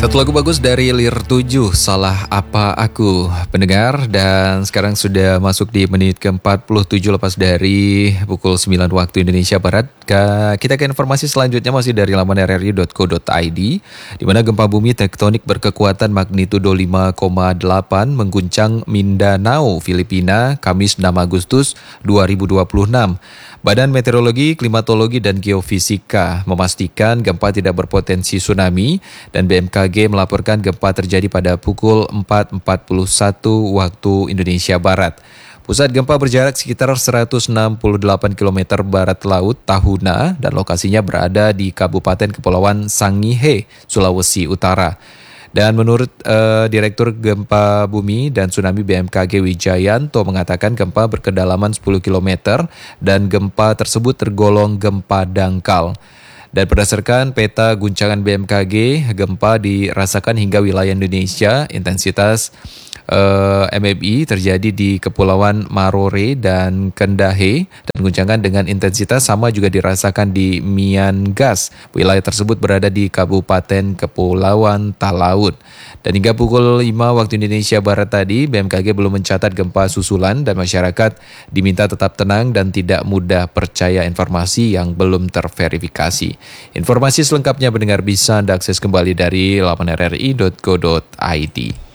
Satu lagu bagus dari Lir 7, Salah Apa Aku, pendengar. Dan sekarang sudah masuk di menit ke-47 lepas dari pukul 9 waktu Indonesia Barat. Kita ke informasi selanjutnya masih dari laman rri.co.id, di mana gempa bumi tektonik berkekuatan magnitudo 5,8 mengguncang Mindanao, Filipina, Kamis 6 Agustus 2026. Badan Meteorologi, Klimatologi, dan Geofisika memastikan gempa tidak berpotensi tsunami, dan BMKG melaporkan gempa terjadi pada pukul 4.41 waktu Indonesia Barat. Pusat gempa berjarak sekitar 168 km barat laut Tahuna dan lokasinya berada di Kabupaten Kepulauan Sangihe, Sulawesi Utara. Dan menurut Direktur Gempa Bumi dan Tsunami BMKG Wijayanto mengatakan gempa berkedalaman 10 km dan gempa tersebut tergolong gempa dangkal. Dan berdasarkan peta guncangan BMKG, gempa dirasakan hingga wilayah Indonesia. Intensitas MMI terjadi di Kepulauan Marore dan Kendahe, dan guncangan dengan intensitas sama juga dirasakan di Miangas. Wilayah tersebut berada di Kabupaten Kepulauan Talaut. Dan hingga pukul 5 waktu Indonesia Barat tadi, BMKG belum mencatat gempa susulan dan masyarakat diminta tetap tenang dan tidak mudah percaya informasi yang belum terverifikasi. Informasi selengkapnya pendengar bisa Anda akses kembali dari laman rri.co.id.